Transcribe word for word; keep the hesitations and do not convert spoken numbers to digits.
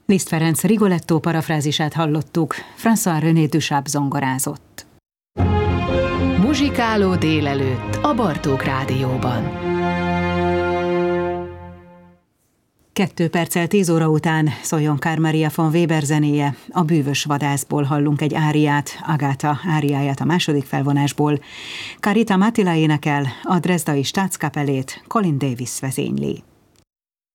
Liszt Ferenc Rigoletto parafrázisát hallottuk, François René Duchappe zongorázott. Muzsikáló délelőtt a Bartók Rádióban. Kettő perccel tíz óra után szóljon Carl Maria von Weber zenéje. A Bűvös vadászból hallunk egy áriát, Agatha áriáját a második felvonásból. Carita Mattila énekel, a Dresdai Staatskapellét Colin Davis vezényli.